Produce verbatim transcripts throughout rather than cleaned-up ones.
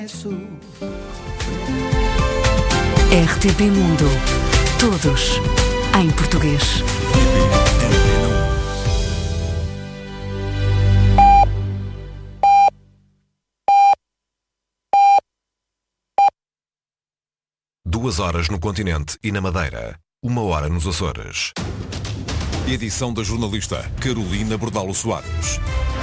R T P Mundo. Todos em português. Duas horas no continente e na Madeira. Uma hora nos Açores. Edição da jornalista Carolina Bordalo Soares.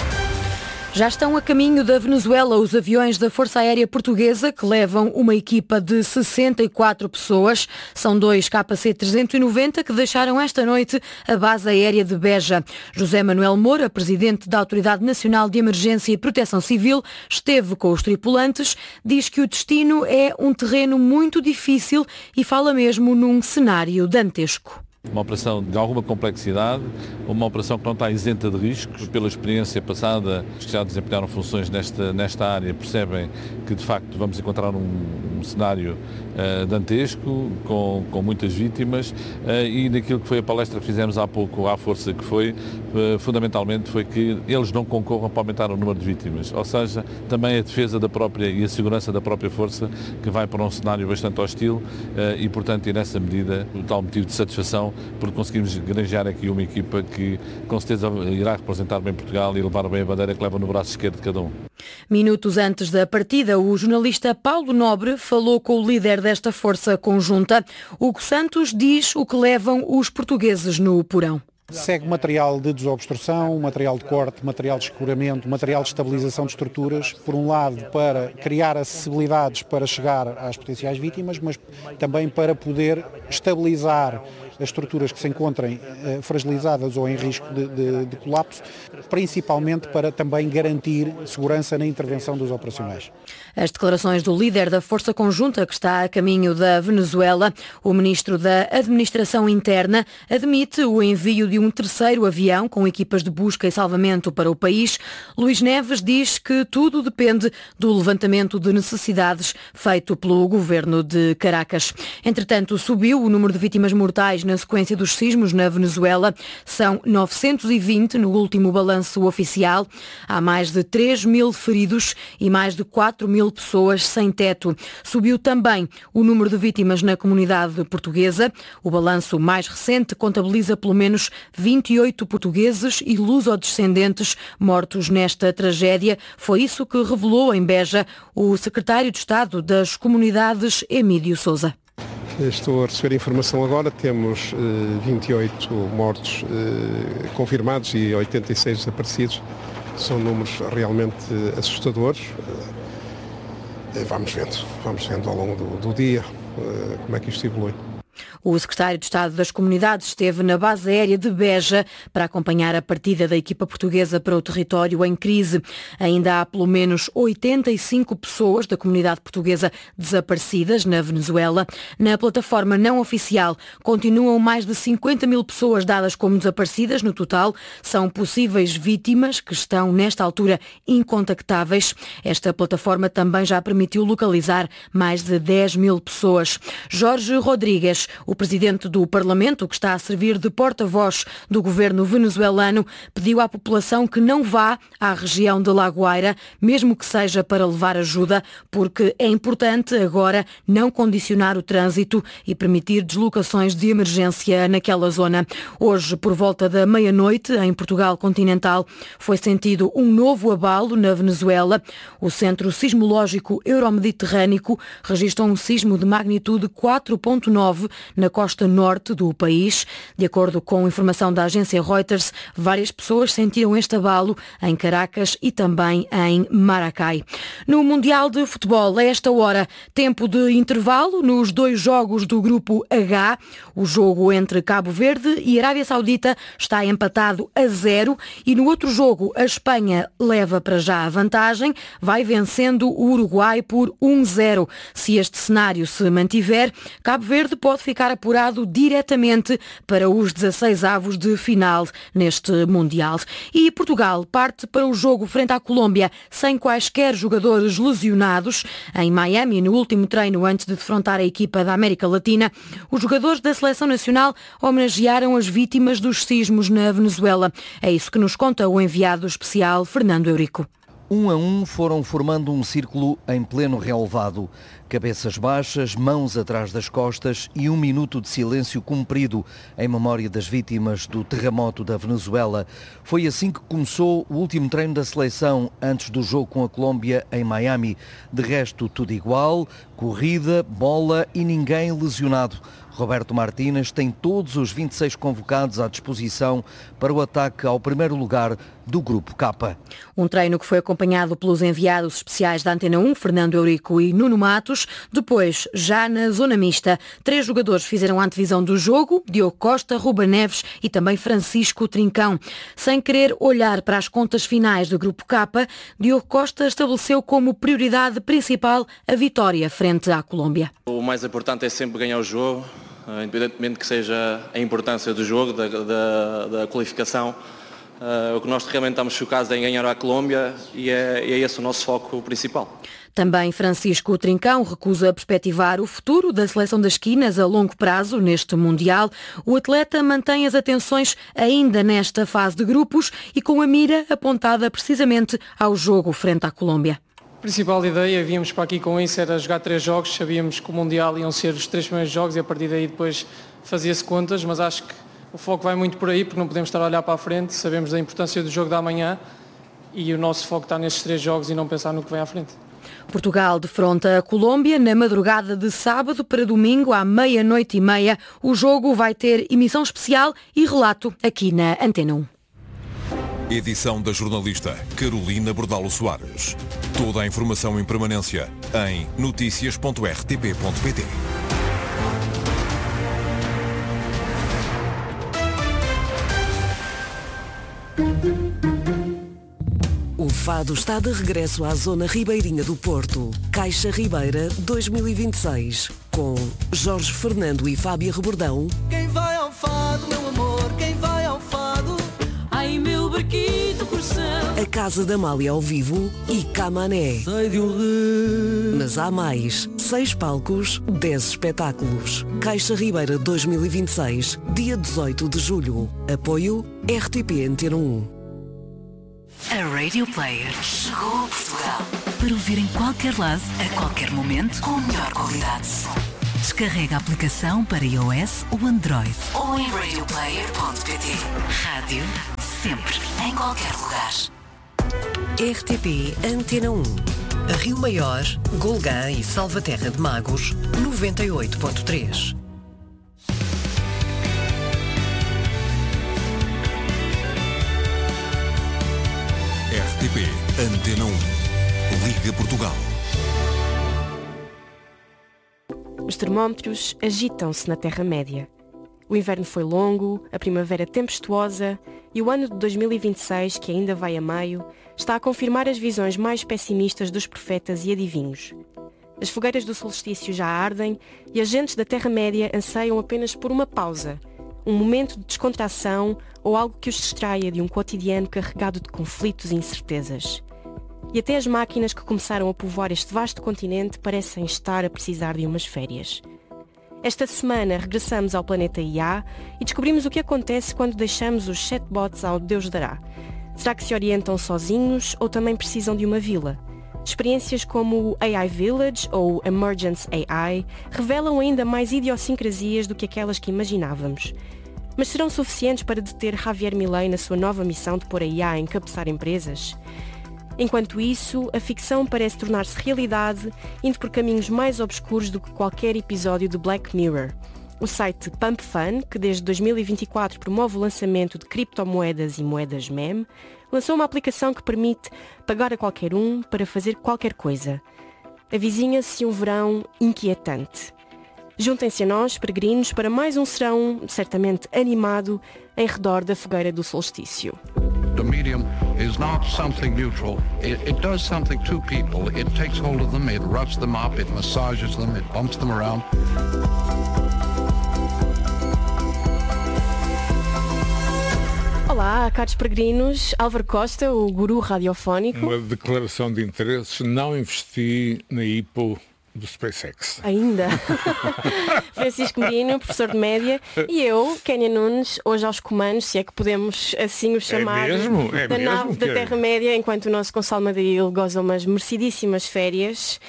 Já estão a caminho da Venezuela os aviões da Força Aérea Portuguesa, que levam uma equipa de sessenta e quatro pessoas. São dois K C trezentos e noventa que deixaram esta noite a base aérea de Beja. José Manuel Moura, presidente da Autoridade Nacional de Emergência e Proteção Civil, esteve com os tripulantes, diz que o destino é um terreno muito difícil e fala mesmo num cenário dantesco. Uma operação de alguma complexidade, uma operação que não está isenta de riscos. Pela experiência passada, os que já desempenharam funções nesta, nesta área percebem que, de facto, vamos encontrar um, um cenário uh, dantesco, com, com muitas vítimas, uh, e naquilo que foi a palestra que fizemos há pouco à Força, que foi, uh, fundamentalmente, foi que eles não concorram para aumentar o número de vítimas. Ou seja, também a defesa da própria e a segurança da própria Força, que vai para um cenário bastante hostil, uh, e, portanto, e nessa medida, o tal motivo de satisfação porque conseguimos granjear aqui uma equipa que com certeza irá representar bem Portugal e levar bem a bandeira que leva no braço esquerdo de cada um. Minutos antes da partida, o jornalista Paulo Nobre falou com o líder desta força conjunta. Hugo Santos diz o que levam os portugueses no porão. Segue material de desobstrução, material de corte, material de escoramento, material de estabilização de estruturas, por um lado para criar acessibilidades para chegar às potenciais vítimas, mas também para poder estabilizar as estruturas que se encontrem eh, fragilizadas ou em risco de, de, de colapso, principalmente para também garantir segurança na intervenção dos operacionais. As declarações do líder da Força Conjunta, que está a caminho da Venezuela, o ministro da Administração Interna, admite o envio de um terceiro avião com equipas de busca e salvamento para o país. Luís Neves diz que tudo depende do levantamento de necessidades feito pelo governo de Caracas. Entretanto, subiu o número de vítimas mortais na sequência dos sismos na Venezuela. São novecentos e vinte no último balanço oficial. Há mais de três mil feridos e mais de quatro mil pessoas sem teto. Subiu também o número de vítimas na comunidade portuguesa. O balanço mais recente contabiliza pelo menos vinte e oito portugueses e lusodescendentes mortos nesta tragédia. Foi isso que revelou em Beja o secretário de Estado das Comunidades, Emílio Sousa. Estou a receber informação agora, temos eh, vinte e oito mortos eh, confirmados e oitenta e seis desaparecidos. São números realmente eh, assustadores. Eh, vamos vendo, vamos vendo ao longo do, do dia eh, como é que isto evolui. O secretário de Estado das Comunidades esteve na base aérea de Beja para acompanhar a partida da equipa portuguesa para o território em crise. Ainda há pelo menos oitenta e cinco pessoas da comunidade portuguesa desaparecidas na Venezuela. Na plataforma não oficial continuam mais de cinquenta mil pessoas dadas como desaparecidas. No total, são possíveis vítimas que estão, nesta altura, incontactáveis. Esta plataforma também já permitiu localizar mais de dez mil pessoas. Jorge Rodrigues, o presidente do Parlamento, que está a servir de porta-voz do governo venezuelano, pediu à população que não vá à região de La Guaira, mesmo que seja para levar ajuda, porque é importante agora não condicionar o trânsito e permitir deslocações de emergência naquela zona. Hoje, por volta da meia-noite, em Portugal continental, foi sentido um novo abalo na Venezuela. O Centro Sismológico Euromediterrâneo registra um sismo de magnitude quatro ponto nove na costa norte do país. De acordo com informação da agência Reuters, várias pessoas sentiram este abalo em Caracas e também em Maracay. No Mundial de Futebol, a esta hora, tempo de intervalo nos dois jogos do grupo H. O jogo entre Cabo Verde e Arábia Saudita está empatado a zero e no outro jogo a Espanha leva para já a vantagem, vai vencendo o Uruguai por um zero. Se este cenário se mantiver, Cabo Verde pode ficar apurado diretamente para os dezasseis avos de final neste Mundial. E Portugal parte para o jogo frente à Colômbia sem quaisquer jogadores lesionados. Em Miami, no último treino antes de defrontar a equipa da América Latina, os jogadores da Seleção Nacional homenagearam as vítimas dos sismos na Venezuela. É isso que nos conta o enviado especial Fernando Eurico. Um a um foram formando um círculo em pleno relevado. Cabeças baixas, mãos atrás das costas e um minuto de silêncio cumprido em memória das vítimas do terremoto da Venezuela. Foi assim que começou o último treino da seleção antes do jogo com a Colômbia em Miami. De resto, tudo igual, corrida, bola e ninguém lesionado. Roberto Martínez tem todos os vinte e seis convocados à disposição para o ataque ao primeiro lugar do Grupo K. Um treino que foi acompanhado pelos enviados especiais da Antena um, Fernando Eurico e Nuno Matos. Depois, já na zona mista, três jogadores fizeram a antevisão do jogo, Diogo Costa, Ruben Neves e também Francisco Trincão. Sem querer olhar para as contas finais do Grupo K, Diogo Costa estabeleceu como prioridade principal a vitória frente à Colômbia. O mais importante é sempre ganhar o jogo, independentemente que seja a importância do jogo, da, da, da qualificação. Uh, o que nós realmente estamos focados é em ganhar a Colômbia e é, é esse o nosso foco principal. Também Francisco Trincão recusa perspectivar o futuro da seleção das esquinas a longo prazo neste Mundial. O atleta mantém as atenções ainda nesta fase de grupos e com a mira apontada precisamente ao jogo frente à Colômbia. A principal ideia, víamos para aqui com isso, era jogar três jogos, sabíamos que o Mundial iam ser os três primeiros jogos e a partir daí depois fazia-se contas, mas acho que o foco vai muito por aí porque não podemos estar a olhar para a frente, sabemos da importância do jogo da manhã e o nosso foco está nestes três jogos e não pensar no que vem à frente. Portugal defronta a Colômbia na madrugada de sábado para domingo à meia-noite e meia. O jogo vai ter emissão especial e relato aqui na Antena um. Edição da jornalista Carolina Bordalo Soares. Toda a informação em permanência em notícias ponto r t p ponto p t. O Fado está de regresso à zona ribeirinha do Porto. Caixa Ribeira dois mil e vinte e seis. Com Jorge Fernando e Fábia Rebordão. Quem vai ao Fado, meu amor, quem vai ao Fado? Ai, meu barquito coração. A Casa da Amália ao vivo e Camané. Sei de um rio. Mas há mais. Seis palcos, dez espetáculos. Caixa Ribeira dois mil e vinte e seis, dia dezoito de julho. Apoio R T P Antena um. A Radio Player chegou a Portugal para ouvir em qualquer lado, a qualquer momento, com a melhor qualidade de som. Descarrega a aplicação para iOS ou Android ou em radio player ponto p t. Rádio sempre, em qualquer lugar. R T P Antena um. A Rio Maior, Golgã e Salvaterra de Magos, noventa e oito ponto três. R T P Antena um. Liga Portugal. Os termómetros agitam-se na Terra-média. O inverno foi longo, a primavera tempestuosa e o ano de dois mil e vinte e seis, que ainda vai a meio, está a confirmar as visões mais pessimistas dos profetas e adivinhos. As fogueiras do solstício já ardem e as gentes da Terra-média anseiam apenas por uma pausa, um momento de descontração ou algo que os distraia de um cotidiano carregado de conflitos e incertezas. E até as máquinas que começaram a povoar este vasto continente parecem estar a precisar de umas férias. Esta semana regressamos ao planeta I A e descobrimos o que acontece quando deixamos os chatbots ao Deus dará. Será que se orientam sozinhos ou também precisam de uma vila? Experiências como o A I Village ou Emergence A I revelam ainda mais idiosincrasias do que aquelas que imaginávamos. Mas serão suficientes para deter Javier Milei na sua nova missão de pôr a I A a encabeçar empresas? Enquanto isso, a ficção parece tornar-se realidade, indo por caminhos mais obscuros do que qualquer episódio de Black Mirror. O site Pump Fun, que desde dois mil e vinte e quatro promove o lançamento de criptomoedas e moedas meme, lançou uma aplicação que permite pagar a qualquer um para fazer qualquer coisa. Avizinha-se um verão inquietante. Juntem-se a nós, peregrinos, para mais um serão certamente animado em redor da fogueira do solstício. The medium is not something neutral. It, it does something to people. It takes hold of them, it rubs them up, it massages them, it bumps them around. Olá, caros peregrinos. Álvaro Costa, o guru radiofónico. Uma declaração de interesses. Não investi na I P O do SpaceX. Ainda. Francisco Merino, professor de média, e eu, Kénia Nunes, hoje aos comandos, se é que podemos assim o chamar, é mesmo? É da mesmo nave que... da Terra-média, enquanto o nosso Gonçalo Madril goza umas merecidíssimas férias.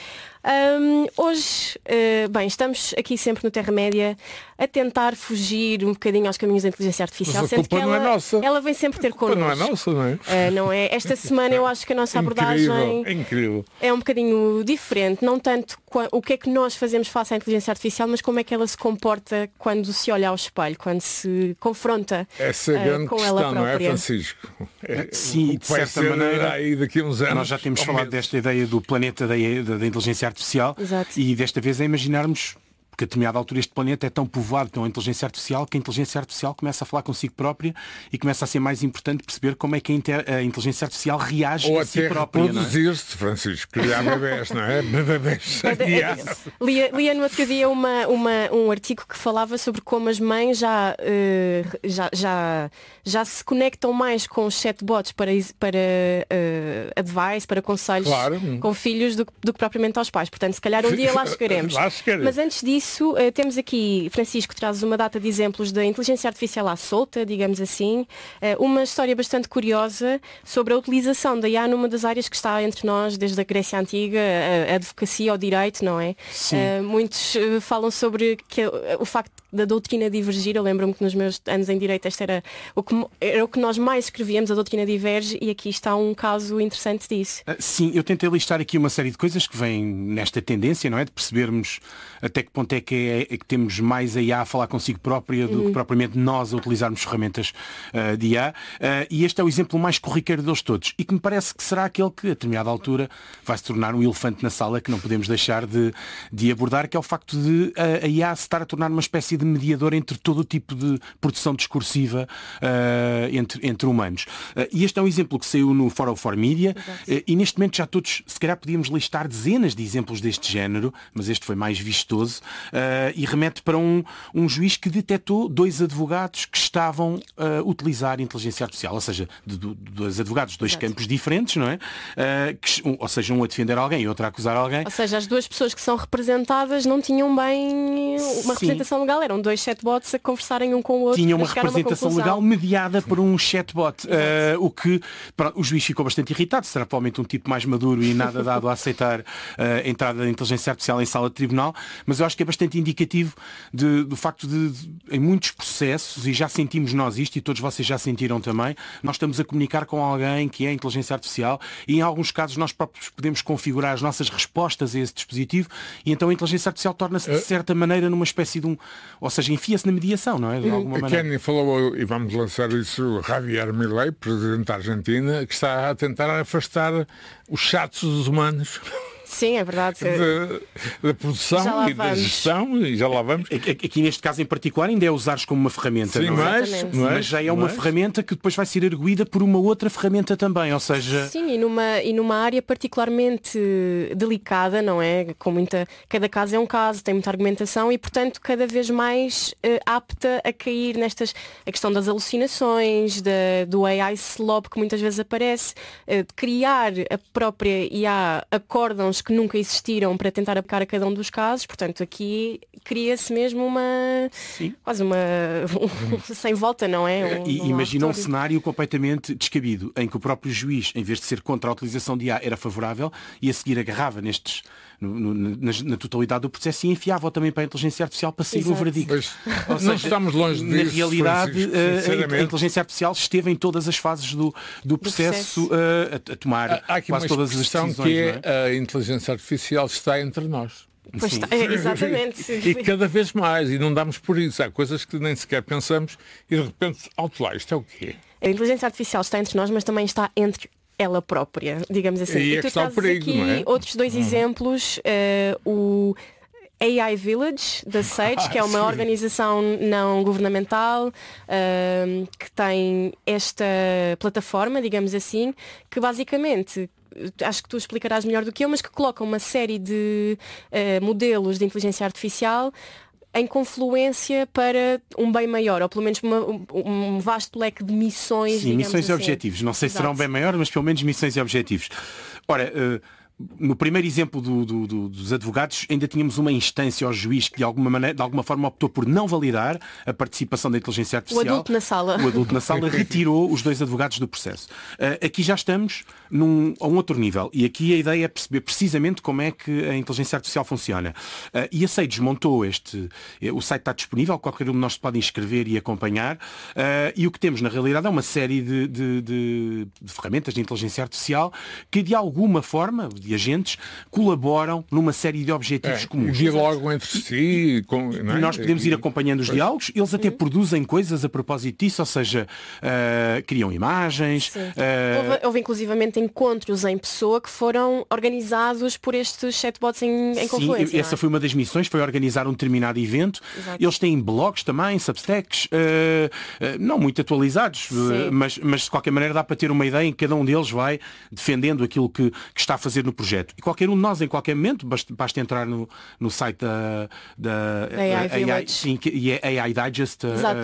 Um, hoje, uh, bem, estamos aqui sempre no Terra-média a tentar fugir um bocadinho aos caminhos da inteligência artificial. Mas a culpa que não ela, é nossa. Ela vem sempre ter connosco. Não é nossa, não é? Uh, não é? Esta semana eu acho que a nossa incrível, abordagem é incrível. É um bocadinho diferente. Não tanto o que é que nós fazemos face à inteligência artificial, mas como é que ela se comporta quando se olha ao espelho, quando se confronta Essa é grande uh, com questão, ela própria. Não é, Francisco? É, Sim, de certa maneira, aí daqui a uns anos, nós já temos falado meses. desta ideia do planeta da, da, da inteligência artificial. Exato. E desta vez é imaginarmos que a determinada altura este planeta é tão povoado pela inteligência artificial que a inteligência artificial começa a falar consigo própria e começa a ser mais importante perceber como é que a, inter... a inteligência artificial reage ou a si própria. Ou até reproduzir-se, Francisco, criar bebés, não é? Bebés Lia, lia no outro dia uma, uma, um artigo que falava sobre como as mães já, uh, já, já, já se conectam mais com os chatbots para, para uh, advice, para conselhos claro. com filhos do, do que propriamente aos pais. Portanto, se calhar um dia lá chegaremos. lá chegaremos. Mas antes disso, Isso, uh, temos aqui, Francisco, traz uma data de exemplos da inteligência artificial à solta, digamos assim, uh, uma história bastante curiosa sobre a utilização da I A numa das áreas que está entre nós desde a Grécia Antiga, a, a advocacia, ao direito, não é? Uh, muitos uh, falam sobre que, uh, o facto da doutrina divergir. Eu lembro-me que nos meus anos em direito este era o que, era o que nós mais escrevíamos, a doutrina diverge, e aqui está um caso interessante disso. Uh, sim, eu tentei listar aqui uma série de coisas que vêm nesta tendência, não é? De percebermos até que ponto é que, é, é que temos mais a I A a falar consigo própria do uhum. que propriamente nós a utilizarmos ferramentas uh, de I A. Uh, e este é o exemplo mais corriqueiro deles todos. E que me parece que será aquele que, a determinada altura, vai se tornar um elefante na sala que não podemos deixar de, de abordar, que é o facto de uh, a I A se estar a tornar uma espécie de mediador entre todo o tipo de produção discursiva uh, entre, entre humanos. Uh, e este é um exemplo que saiu no four oh four Media uh, e neste momento já todos, se calhar podíamos listar dezenas de exemplos deste género, mas este foi mais vistoso. Uh, e remete para um, um juiz que detectou dois advogados que estavam a uh, utilizar inteligência artificial, ou seja, de, de, dois advogados de dois Exato. campos diferentes, não é? Uh, que, um, ou seja, um a defender alguém e outro a acusar alguém. Ou seja, as duas pessoas que são representadas não tinham bem uma Sim. representação legal, eram dois chatbots a conversarem um com o outro. Tinha uma representação uma legal mediada por um chatbot, uh, o que pronto, o juiz ficou bastante irritado, será provavelmente um tipo mais maduro e nada dado a aceitar uh, a entrada da inteligência artificial em sala de tribunal, mas eu acho que é bastante indicativo de, do facto de, de, em muitos processos, e já sentimos nós isto, e todos vocês já sentiram também, nós estamos a comunicar com alguém que é inteligência artificial e em alguns casos nós próprios podemos configurar as nossas respostas a esse dispositivo e então a inteligência artificial torna-se de certa maneira numa espécie de um, ou seja, enfia-se na mediação, não é? De alguma a maneira. Kenny falou, e vamos lançar isso, Javier Milei, presidente da Argentina, que está a tentar afastar os chatos dos humanos. Sim, é verdade. Da, da produção e da gestão, e já lá vamos. Aqui neste caso em particular ainda é usares como uma ferramenta. Sim, não é? mas, mas, mas já é uma mas... ferramenta que depois vai ser erguida por uma outra ferramenta também, ou seja... Sim, e numa, e numa área particularmente delicada, não é? Com muita... Cada caso é um caso, tem muita argumentação e, portanto, cada vez mais uh, apta a cair nestas... A questão das alucinações, da, do A I slop que muitas vezes aparece, uh, de criar a própria I A acórdãos que nunca existiram para tentar aplicar a cada um dos casos. Portanto, aqui cria-se mesmo uma Sim. quase uma sem volta, não é? Um, e imagina um cenário completamente descabido, em que o próprio juiz, em vez de ser contra a utilização de I A, era favorável e a seguir agarrava nestes No, no, na, na totalidade do processo e enfiava também para a inteligência artificial para sair o verdicto. Pois, Ou seja, não estamos longe disso. Na realidade, a, a inteligência artificial esteve em todas as fases do, do processo, do processo. Uh, a, a tomar há, há aqui quase uma todas as decisões. Que é, não é? A inteligência artificial está entre nós. Pois está, é, exatamente. E cada vez mais, e não damos por isso. Há coisas que nem sequer pensamos e de repente, alto lá, isto é o quê? A inteligência artificial está entre nós, mas também está entre ela própria, digamos assim. E, e é tu está o perigo, aqui não é? outros dois hum. exemplos, uh, o A I Village, da Sage, que é uma organização não governamental uh, que tem esta plataforma, digamos assim, que basicamente, acho que tu explicarás melhor do que eu, mas que coloca uma série de uh, modelos de inteligência artificial em confluência para um bem maior, ou pelo menos uma, um, um vasto leque de missões. Sim, missões assim. e objetivos. Não sei Exato. se serão bem maiores, mas pelo menos missões e objetivos. Ora, uh, no primeiro exemplo do, do, do, dos advogados, ainda tínhamos uma instância ao juiz que de alguma, maneira, de alguma forma optou por não validar a participação da inteligência artificial. O adulto na sala. O adulto na sala retirou os dois advogados do processo. Uh, aqui já estamos num, a um outro nível. E aqui a ideia é perceber precisamente como é que a inteligência artificial funciona. Uh, e a Sage montou este... O site está disponível, qualquer um de nós pode inscrever e acompanhar. Uh, e o que temos, na realidade, é uma série de, de, de, de ferramentas de inteligência artificial que, de alguma forma, de agentes, colaboram numa série de objetivos é, comuns. Dialogam entre si. Com, não é? Nós podemos ir acompanhando os pois. diálogos. Eles até uhum. produzem coisas a propósito disso, ou seja, uh, criam imagens. Uh... Houve, houve, inclusivamente, encontros em pessoa que foram organizados por estes chatbots em, em Confluência. Sim, essa não é? foi uma das missões, foi organizar um determinado evento. Exato. Eles têm blogs também, substacks, uh, uh, não muito atualizados, uh, mas, mas de qualquer maneira dá para ter uma ideia em que cada um deles vai defendendo aquilo que, que está a fazer no projeto. E qualquer um de nós, em qualquer momento, basta, basta entrar no, no site da, da A I, A I, sim, que, e é A I Digest.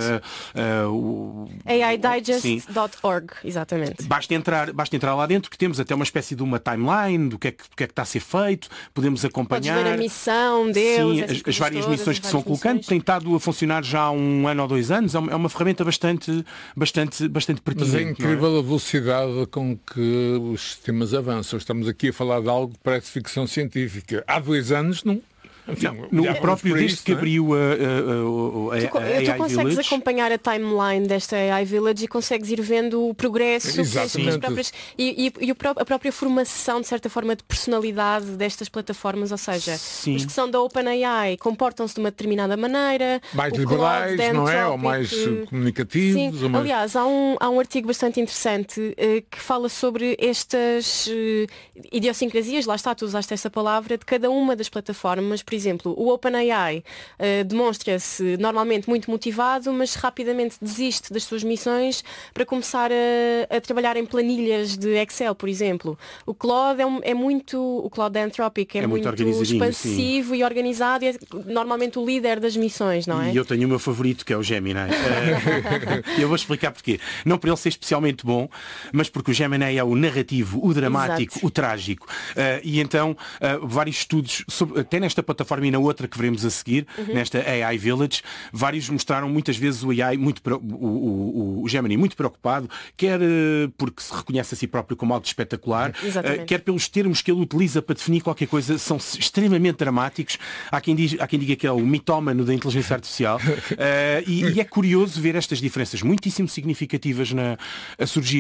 Uh, uh, A I digest ponto org, exatamente. Basta entrar, basta entrar lá dentro, que temos até uma espécie de uma timeline do que é que, do que, é que está a ser feito, podemos acompanhar. Podes ver a missão deles, sim, as, as várias todas, missões as que se vão missões. colocando, tem estado a funcionar já há um ano ou dois anos, é uma ferramenta bastante, bastante, bastante pertinente. Mas é incrível é? a velocidade com que os sistemas avançam. Estamos aqui a falar de algo que parece ficção científica. Há dois anos não. Enfim, não, no próprio desde que abriu a, a, a, a, tu, a AI tu consegues Village. acompanhar a timeline desta A I Village e consegues ir vendo o progresso as próprias, e, e, e a própria formação, de certa forma, de personalidade destas plataformas, ou seja, Sim. os que são da OpenAI comportam-se de uma determinada maneira, mais o liberais, Claude, não é? Ou mais comunicativos. Sim. Ou mais... Aliás, há um, há um artigo bastante interessante uh, que fala sobre estas uh, idiosincrasias, lá está, tu usaste essa palavra, de cada uma das plataformas. Por exemplo, o OpenAI uh, demonstra-se normalmente muito motivado, mas rapidamente desiste das suas missões para começar a, a trabalhar em planilhas de Excel, por exemplo. O Claude é, um, é muito, o Claude da Anthropic é, é muito, muito expansivo sim. e organizado e é normalmente o líder das missões, não é? E eu tenho o meu favorito, que é o Gemini. uh, eu vou explicar porquê. Não por ele ser especialmente bom, mas porque o Gemini é o narrativo, o dramático, Exato. o trágico. Uh, e então, uh, vários estudos, sobre, até nesta plataforma e na outra que veremos a seguir, uhum. nesta A I Village, vários mostraram muitas vezes o A I muito, o, o, o Gemini muito preocupado, quer uh, porque se reconhece a si próprio como algo espetacular, uh, quer pelos termos que ele utiliza para definir qualquer coisa, são extremamente dramáticos. Há quem, diz, há quem diga que é o mitómano da inteligência artificial. Uh, e, e é curioso ver estas diferenças muitíssimo significativas na, a surgir